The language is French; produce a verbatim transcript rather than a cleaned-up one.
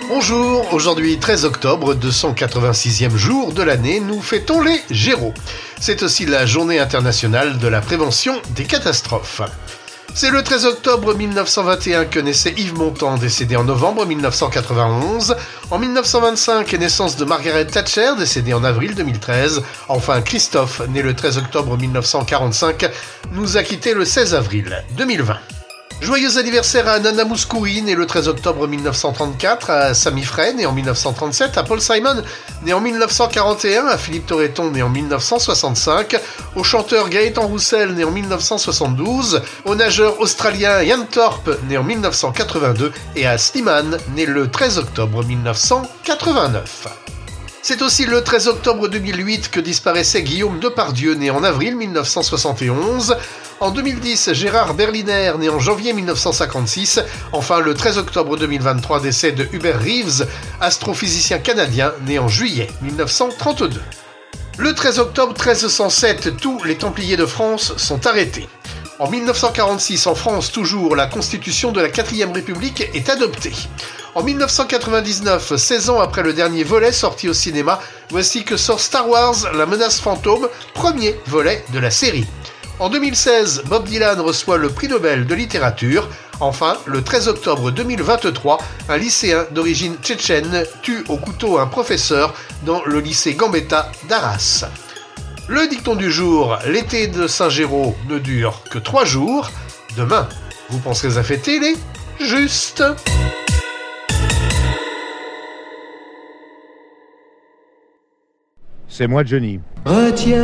Bonjour, aujourd'hui treize octobre, deux cent quatre-vingt-sixième jour de l'année, nous fêtons les Gémeaux. C'est aussi la journée internationale de la prévention des catastrophes. C'est le treize octobre mille neuf cent vingt et un que naissait Yves Montand, décédé en novembre mille neuf cent quatre-vingt-onze. En mille neuf cent vingt-cinq, naissance de Margaret Thatcher, décédée en avril deux mille treize. Enfin, Christophe, né le treize octobre mille neuf cent quarante-cinq, nous a quittés le seize avril deux mille vingt. Joyeux anniversaire à Nana Mouskouri, né le treize octobre mille neuf cent trente-quatre, à Sami Frey, né en mille neuf cent trente-sept, à Paul Simon, né en mille neuf cent quarante et un, à Philippe Torreton, né en mille neuf cent soixante-cinq, au chanteur Gaëtan Roussel, né en mille neuf cent soixante-douze, au nageur australien Ian Thorpe, né en mille neuf cent quatre-vingt-deux, et à Slimane, né le treize octobre mille neuf cent quatre-vingt-neuf. C'est aussi le treize octobre deux mille huit que disparaissait Guillaume Depardieu, né en avril mille neuf cent soixante et onze. En deux mille dix, Gérard Berliner, né en janvier mille neuf cent cinquante-six. Enfin, le treize octobre deux mille vingt-trois, décès de Hubert Reeves, astrophysicien canadien, né en juillet mille neuf cent trente-deux. Le treize octobre treize cent sept, tous les Templiers de France sont arrêtés. En mille neuf cent quarante-six, en France toujours, la Constitution de la quatrième République est adoptée. En mille neuf cent quatre-vingt-dix-neuf, seize ans après le dernier volet sorti au cinéma, voici que sort Star Wars, la menace fantôme, premier volet de la série. En deux mille seize, Bob Dylan reçoit le prix Nobel de littérature. Enfin, le treize octobre deux mille vingt-trois, un lycéen d'origine tchétchène tue au couteau un professeur dans le lycée Gambetta d'Arras. Le dicton du jour, l'été de Saint-Géraud ne dure que trois jours. Demain, vous penserez à fêter les justes. C'est moi, Johnny. Retiens